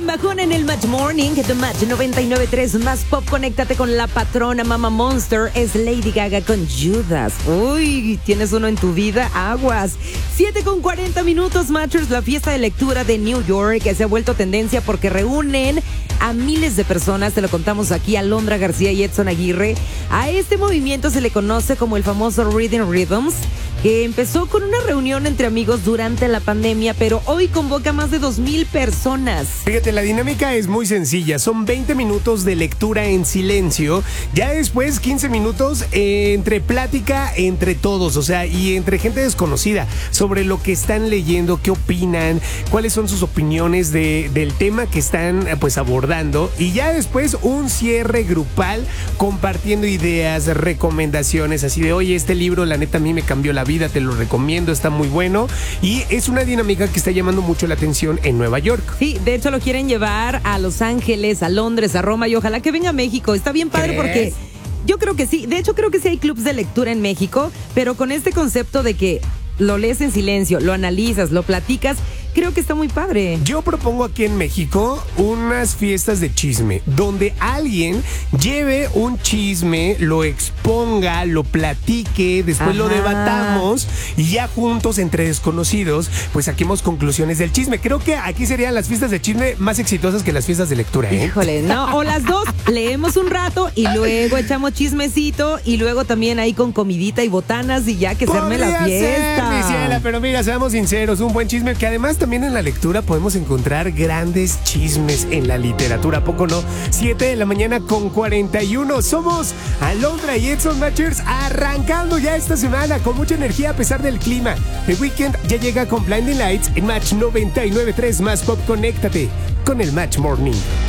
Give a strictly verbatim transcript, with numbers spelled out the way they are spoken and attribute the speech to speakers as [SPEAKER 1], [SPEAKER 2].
[SPEAKER 1] sin bajón en el Match Morning, The Match noventa y nueve punto tres más pop. Conéctate con la patrona Mama Monster. Es Lady Gaga con Judas. Uy, ¿tienes uno en tu vida? Aguas. siete con cuarenta minutos, Matchers. La fiesta de lectura de New York que se ha vuelto tendencia porque reúnen a miles de personas. Te lo contamos aquí, Alondra García y Edson Aguirre. A este movimiento se le conoce como el famoso Reading Rhythms, que empezó con una reunión entre amigos durante la pandemia, pero hoy convoca a más de dos mil personas.
[SPEAKER 2] Fíjate, la dinámica es muy sencilla. Son veinte minutos de lectura en silencio. Ya después quince minutos eh, entre plática entre todos, o sea, y entre gente desconocida sobre lo que están leyendo, qué opinan, cuáles son sus opiniones de, del tema que están pues abordando. Y ya después un cierre grupal compartiendo ideas, recomendaciones, así de, oye, este libro la neta a mí me cambió la vida, te lo recomiendo, está muy bueno. Y es una dinámica que está llamando mucho la atención en Nueva York.
[SPEAKER 1] Sí, de hecho lo quieren llevar a Los Ángeles, a Londres, a Roma, y ojalá que venga a México. Está bien padre porque yo creo que sí. De hecho creo que sí hay clubs de lectura en México, pero con este concepto de que lo lees en silencio, lo analizas, lo platicas, creo que está muy padre.
[SPEAKER 2] Yo propongo aquí en México unas fiestas de chisme, donde alguien lleve un chisme, lo exponga, lo platique, después Ajá. lo debatamos y ya juntos entre desconocidos, pues saquemos conclusiones del chisme. Creo que aquí serían las fiestas de chisme más exitosas que las fiestas de lectura, ¿eh?
[SPEAKER 1] Híjole, no, o las dos, leemos un rato y luego echamos chismecito y luego también ahí con comidita y botanas y ya que se arme la fiesta.
[SPEAKER 2] Ser, mi ciela, pero mira, seamos sinceros, un buen chisme que además también en la lectura podemos encontrar grandes chismes en la literatura, ¿a poco no? siete de la mañana con cuarenta y uno. Somos Alondra y Edson Matchers, arrancando ya esta semana con mucha energía a pesar del clima. The Weeknd ya llega con Blinding Lights en Match noventa y nueve punto tres más pop. Conéctate con el Match Morning.